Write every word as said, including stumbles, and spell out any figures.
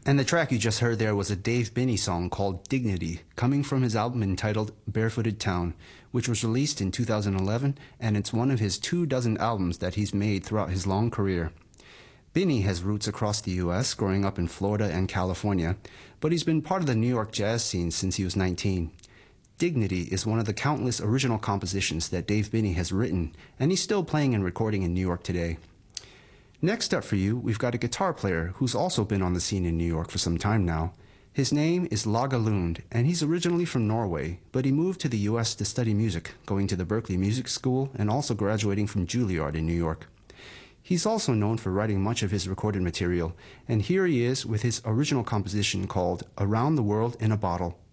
And the track you just heard there was a Dave Binney song called Dignity, coming from his album entitled Barefooted Town, which was released in two thousand eleven, and it's one of his two dozen albums that he's made throughout his long career. Binney has roots across the U S, growing up in Florida and California, but he's been part of the New York jazz scene since he was nineteen. Dignity is one of the countless original compositions that Dave Binney has written, and he's still playing and recording in New York today. Next up for you, we've got a guitar player who's also been on the scene in New York for some time now. His name is Lage Lund, and he's originally from Norway, but he moved to the U S to study music, going to the Berklee Music School and also graduating from Juilliard in New York. He's also known for writing much of his recorded material, and here he is with his original composition called Around the World in a Bottle.